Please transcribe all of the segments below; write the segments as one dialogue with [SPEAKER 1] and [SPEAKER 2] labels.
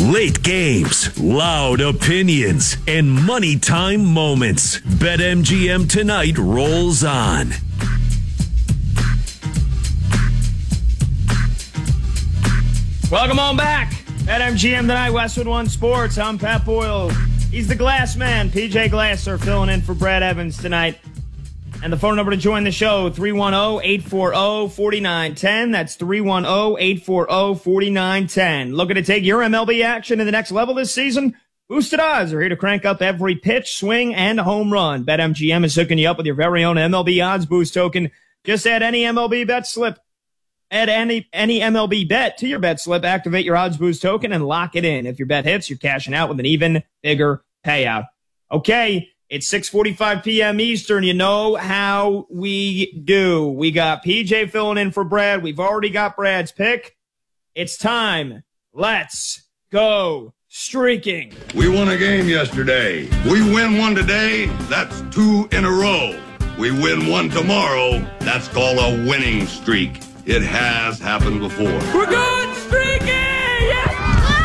[SPEAKER 1] Late games, loud opinions, and money time moments. BetMGM Tonight rolls on.
[SPEAKER 2] Welcome on back. BetMGM Tonight, Westwood One Sports. I'm Pat Boyle. He's the Glass Man, PJ Glasser, filling in for Brad Evans tonight. And the phone number to join the show, 310-840-4910. That's 310-840-4910. Looking to take your MLB action to the next level this season? Boosted Odds are here to crank up every pitch, swing, and home run. BetMGM is hooking you up with your very own MLB Odds Boost token. Just add any MLB bet slip. Add any MLB bet to your bet slip, activate your Odds Boost token, and lock it in. If your bet hits, you're cashing out with an even bigger payout. Okay. It's 6:45 p.m. Eastern. You know how we do. We got PJ filling in for Brad. We've already got Brad's pick. It's time. Let's go streaking.
[SPEAKER 3] We won a game yesterday. We win one today. That's 2 in a row. We win one tomorrow. That's called a winning streak. It has happened before.
[SPEAKER 2] We're good streaking! Yes!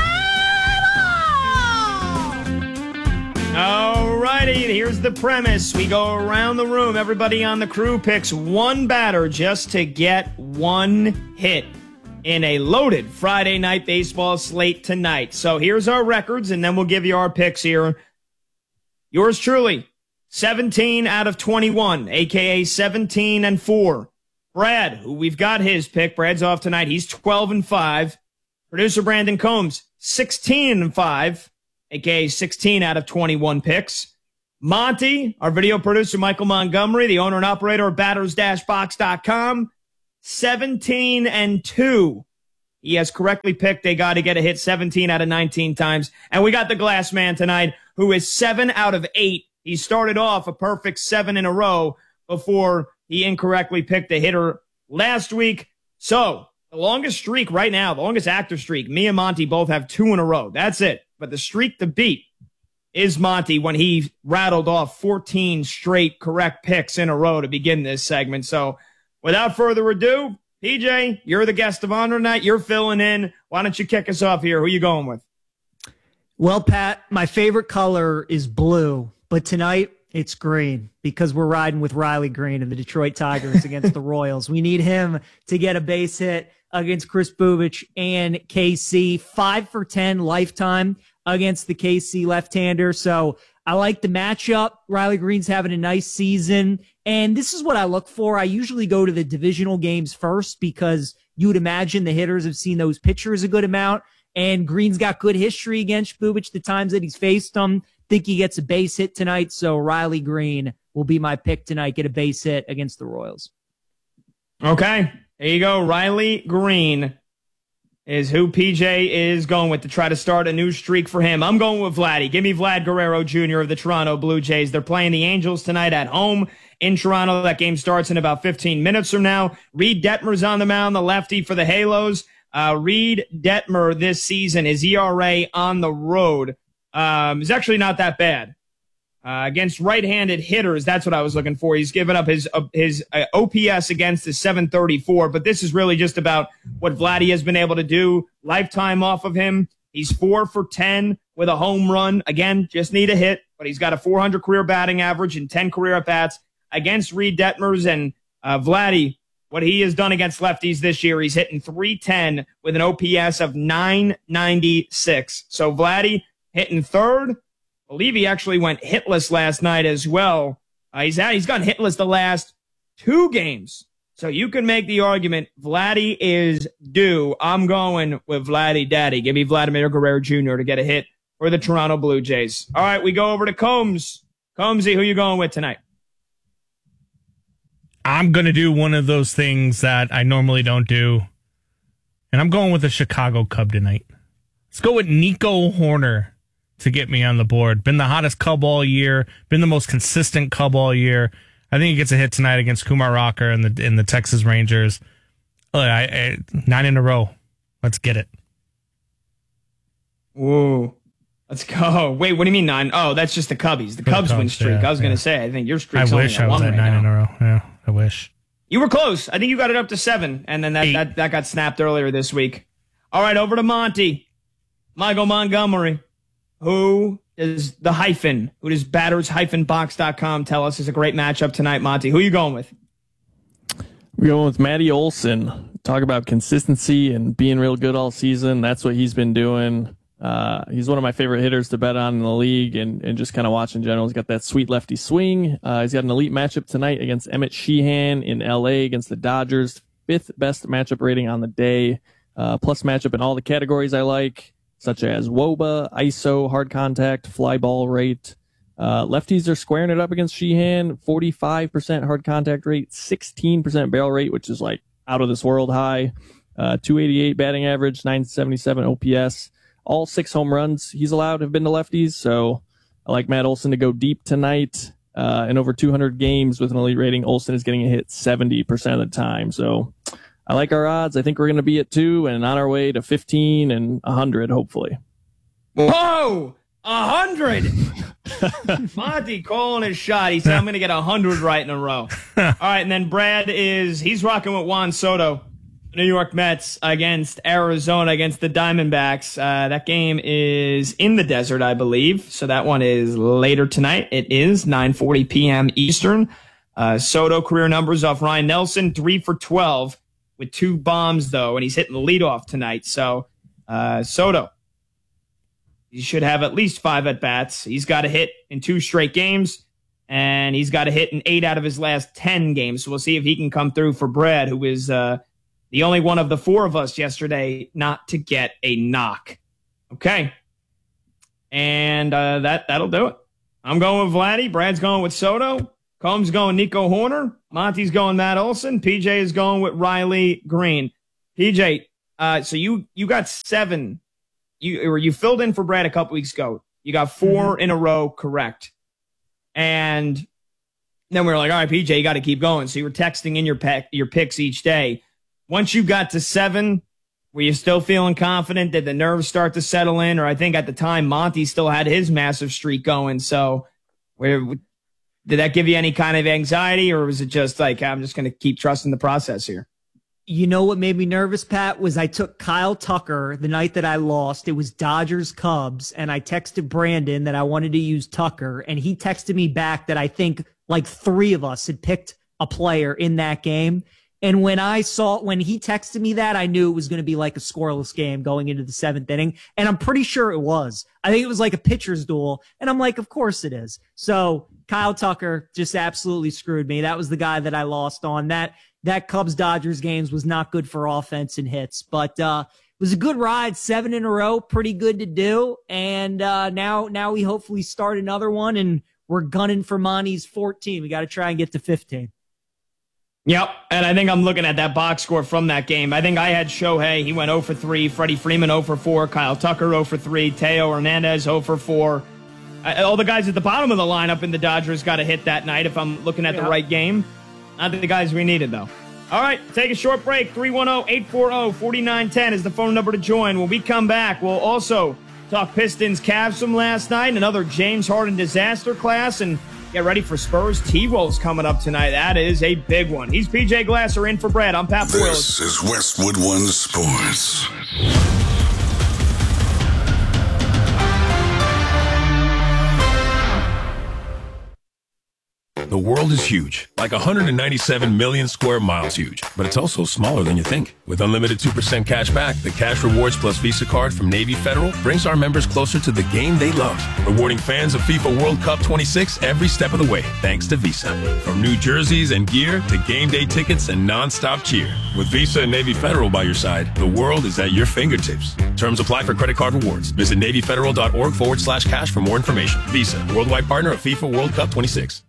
[SPEAKER 2] Alrighty, here's the premise. We go around the room. Everybody on the crew picks one batter just to get one hit in a loaded Friday night baseball slate tonight. So here's our records, and then we'll give you our picks here. Yours truly, 17 out of 21, a.k.a. 17-4. Brad, who we've got his pick. Brad's off tonight. He's 12-5. Producer Brandon Combs, 16-5. a.k.a. 16 out of 21 picks. Monty, our video producer, Michael Montgomery, the owner and operator of batters-box.com, 17-2. He has correctly picked a guy to get a hit 17 out of 19 times. And we got the Glass Man tonight, who is 7 out of 8. He started off a perfect 7 in a row before he incorrectly picked a hitter last week. So the longest streak right now, the longest active streak, me and Monty both have 2 in a row. That's it. But the streak to beat is Monty when he rattled off 14 straight correct picks in a row to begin this segment. So without further ado, PJ, you're the guest of honor tonight. You're filling in. Why don't you kick us off here? Who are you going with?
[SPEAKER 4] Well, Pat, my favorite color is blue, but tonight it's green because we're riding with Riley Green and the Detroit Tigers against the Royals. We need him to get a base hit against Chris Bubic and KC. 5 for 10 lifetime against the KC left-hander. So I like the matchup. Riley Green's having a nice season. And this is what I look for. I usually go to the divisional games first because you would imagine the hitters have seen those pitchers a good amount. And Green's got good history against Bubic the times that he's faced them. Think he gets a base hit tonight. So Riley Green will be my pick tonight. Get a base hit against the Royals.
[SPEAKER 2] Okay. There you go. Riley Green is who PJ is going with to try to start a new streak for him. I'm going with Vladdy. Give me Vlad Guerrero Jr. of the Toronto Blue Jays. They're playing the Angels tonight at home in Toronto. That game starts in about 15 minutes from now. Reed Detmer's on the mound, the lefty for the Halos. Reed Detmer this season, his ERA on the road is actually not that bad. Against right-handed hitters, that's what I was looking for. He's given up his OPS against is 734, but this is really just about what Vladdy has been able to do lifetime off of him. He's 4 for 10 with a home run. Again, just need a hit, but he's got a 400 career batting average and 10 career at-bats against Reed Detmers. And Vladdy, what he has done against lefties this year, he's hitting .310 with an OPS of 996. So Vladdy hitting third. I believe he actually went hitless last night as well. He's gone hitless the last 2 games. So you can make the argument Vladdy is due. I'm going with Vladdy Daddy. Give me Vladimir Guerrero Jr. to get a hit for the Toronto Blue Jays. All right, we go over to Combs. Combsy, who you going with tonight?
[SPEAKER 5] I'm going to do one of those things that I normally don't do. And I'm going with the Chicago Cub tonight. Let's go with Nico Horner to get me on the board. Been the hottest Cub all year. Been the most consistent Cub all year. I think he gets a hit tonight against Kumar Rocker and the Texas Rangers. 9 in a row. Let's get it.
[SPEAKER 2] Whoa. Let's go. Wait, what do you mean 9? Oh, that's just the Cubbies. The Cubs win streak.
[SPEAKER 5] Yeah,
[SPEAKER 2] I was going to say, I think your streak's
[SPEAKER 5] I
[SPEAKER 2] only
[SPEAKER 5] wish
[SPEAKER 2] at
[SPEAKER 5] I was
[SPEAKER 2] 1
[SPEAKER 5] at
[SPEAKER 2] right
[SPEAKER 5] 9
[SPEAKER 2] now.
[SPEAKER 5] in a row. Yeah, I wish.
[SPEAKER 2] You were close. I think you got it up to 7, and then that got snapped earlier this week. All right, over to Monty. Michael Montgomery, who does batters-box.com tell us is a great matchup tonight, Monty? Who are you going with?
[SPEAKER 6] We're going with Matty Olson. Talk about consistency and being real good all season. That's what he's been doing. He's one of my favorite hitters to bet on in the league and just kind of watch in general. He's got that sweet lefty swing. He's got an elite matchup tonight against Emmett Sheehan in LA against the Dodgers. 5th best matchup rating on the day. Plus matchup in all the categories I like, such as WOBA, ISO, hard contact, fly ball rate. Lefties are squaring it up against Sheehan. 45% hard contact rate, 16% barrel rate, which is like out of this world high. 288 batting average, 977 OPS. All 6 home runs he's allowed have been to lefties, so I like Matt Olson to go deep tonight. In over 200 games with an elite rating, Olson is getting a hit 70% of the time. So I like our odds. I think we're going to be at 2 and on our way to 15 and 100, hopefully.
[SPEAKER 2] Whoa! 100! Monty calling his shot. He said, I'm going to get 100 right in a row. All right, and then Brad he's rocking with Juan Soto. New York Mets against Arizona against the Diamondbacks. That game is in the desert, I believe. So that one is later tonight. It is 9:40 p.m. Eastern. Soto career numbers off Ryan Nelson, 3 for 12 with 2 bombs, though, and he's hitting the leadoff tonight. So Soto, he should have at least 5 at-bats. He's got a hit in 2 straight games, and he's got a hit in 8 out of his last 10 games. So we'll see if he can come through for Brad, who is the only one of the 4 of us yesterday not to get a knock. Okay. And that'll do it. I'm going with Vladdy. Brad's going with Soto. Combs going Nico Horner. Monty's going Matt Olson. PJ is going with Riley Green. PJ, so you got 7. You filled in for Brad a couple weeks ago. You got 4 in a row correct. And then we were like, all right, PJ, you got to keep going. So you were texting in your picks each day. Once you got to 7, were you still feeling confident? Did the nerves start to settle in? Or I think at the time, Monty still had his massive streak going. So did that give you any kind of anxiety, or was it just like, I'm just going to keep trusting the process here?
[SPEAKER 4] You know what made me nervous, Pat, was I took Kyle Tucker the night that I lost. It was Dodgers-Cubs, and I texted Brandon that I wanted to use Tucker, and he texted me back that I think like 3 of us had picked a player in that game. And when he texted me that, I knew it was going to be like a scoreless game going into the 7th inning. And I'm pretty sure it was. I think it was like a pitcher's duel. And I'm like, of course it is. So Kyle Tucker just absolutely screwed me. That was the guy that I lost on. That Cubs-Dodgers games was not good for offense and hits. But it was a good ride, 7 in a row, pretty good to do. And now we hopefully start another one, and we're gunning for Monty's 14. We got to try and get to 15.
[SPEAKER 2] Yep, and I think I'm looking at that box score from that game. I think I had Shohei. He went 0 for 3. Freddie Freeman 0 for 4. Kyle Tucker 0 for 3. Teo Hernandez 0 for 4. All the guys at the bottom of the lineup in the Dodgers got a hit that night if I'm looking at the right game. Not the guys we needed, though. All right, take a short break. 310-840-4910 is the phone number to join. When we come back, we'll also talk Pistons Cavs from last night, another James Harden disaster class, and get ready for Spurs T-Wolves coming up tonight. That is a big one. He's PJ Glasser in for Brad. I'm Pat Boyle.
[SPEAKER 7] This is Westwood One Sports.
[SPEAKER 1] The world is huge, like 197 million square miles huge, but it's also smaller than you think. With unlimited 2% cash back, the Cash Rewards Plus Visa card from Navy Federal brings our members closer to the game they love, rewarding fans of FIFA World Cup 26 every step of the way, thanks to Visa. From new jerseys and gear to game day tickets and nonstop cheer. With Visa and Navy Federal by your side, the world is at your fingertips. Terms apply for credit card rewards. Visit NavyFederal.org/cash for more information. Visa, worldwide partner of FIFA World Cup 26.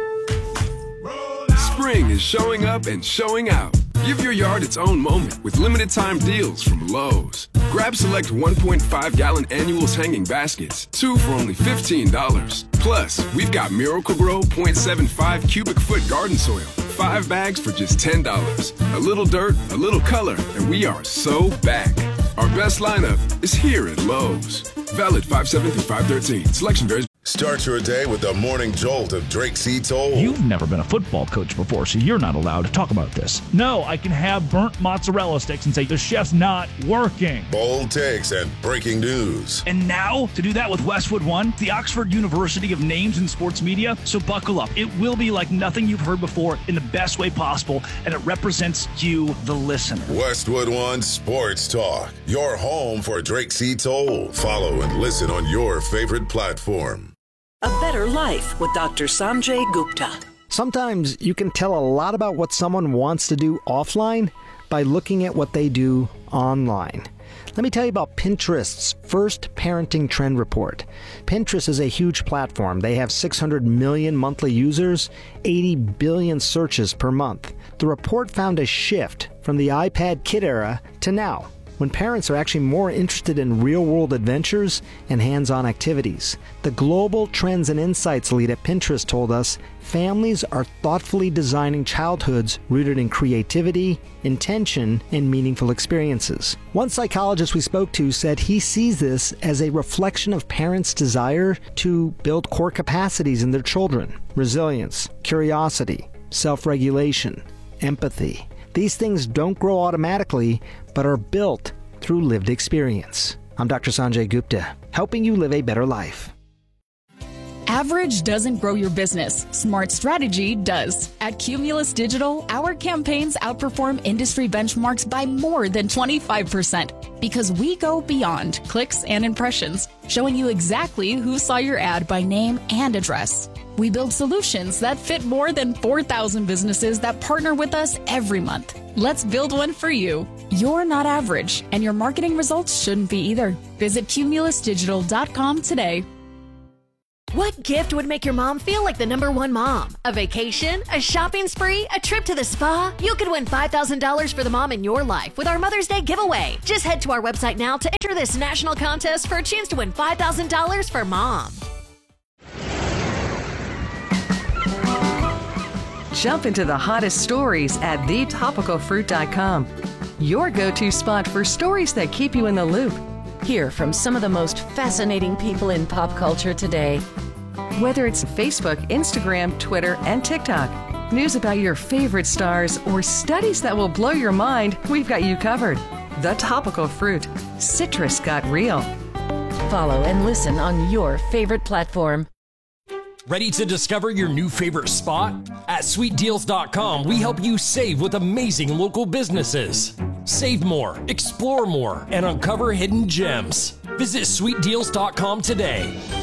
[SPEAKER 8] Spring is showing up and showing out. Give your yard its own moment with limited time deals from Lowe's. Grab select 1.5-gallon annuals hanging baskets, 2 for only $15. Plus, we've got Miracle-Gro 0.75 cubic foot garden soil, 5 bags for just $10. A little dirt, a little color, and we are so back. Our best lineup is here at Lowe's. Valid 5/7 through 5/13. Selection varies.
[SPEAKER 7] Start your day with the morning jolt of Drake C. Toll.
[SPEAKER 9] You've never been a football coach before, so you're not allowed to talk about this. No, I can have burnt mozzarella sticks and say the chef's not working.
[SPEAKER 7] Bold takes and breaking news.
[SPEAKER 9] And now, to do that with Westwood One, the Oxford University of names in sports media, so buckle up. It will be like nothing you've heard before in the best way possible, and it represents you, the listener.
[SPEAKER 7] Westwood One Sports Talk, your home for Drake C. Toll. Follow and listen on your favorite platform.
[SPEAKER 10] A Better Life with Dr. Sanjay Gupta.
[SPEAKER 11] Sometimes you can tell a lot about what someone wants to do offline by looking at what they do online. Let me tell you about Pinterest's first parenting trend report. Pinterest is a huge platform. They have 600 million monthly users, 80 billion searches per month. The report found a shift from the iPad kid era to now, when parents are actually more interested in real-world adventures and hands-on activities. The Global Trends and Insights lead at Pinterest told us families are thoughtfully designing childhoods rooted in creativity, intention, and meaningful experiences. One psychologist we spoke to said he sees this as a reflection of parents' desire to build core capacities in their children: resilience, curiosity, self-regulation, empathy. These things don't grow automatically, but are built through lived experience. I'm Dr. Sanjay Gupta, helping you live a better life.
[SPEAKER 12] Average doesn't grow your business. Smart strategy does. At Cumulus Digital, our campaigns outperform industry benchmarks by more than 25% because we go beyond clicks and impressions, showing you exactly who saw your ad by name and address. We build solutions that fit more than 4,000 businesses that partner with us every month. Let's build one for you. You're not average, and your marketing results shouldn't be either. Visit cumulusdigital.com today.
[SPEAKER 13] What gift would make your mom feel like the #1 mom? A vacation? A shopping spree? A trip to the spa? You could win $5,000 for the mom in your life with our Mother's Day giveaway. Just head to our website now to enter this national contest for a chance to win $5,000 for mom.
[SPEAKER 10] Jump into the hottest stories at thetopicalfruit.com. Your go-to spot for stories that keep you in the loop.
[SPEAKER 13] Hear from some of the most fascinating people in pop culture today.
[SPEAKER 10] Whether it's Facebook, Instagram, Twitter, and TikTok, news about your favorite stars, or studies that will blow your mind, we've got you covered. The Topical Fruit. Citrus got real.
[SPEAKER 13] Follow and listen on your favorite platform.
[SPEAKER 14] Ready to discover your new favorite spot? At sweetdeals.com, we help you save with amazing local businesses. Save more, explore more, and uncover hidden gems. Visit sweetdeals.com today.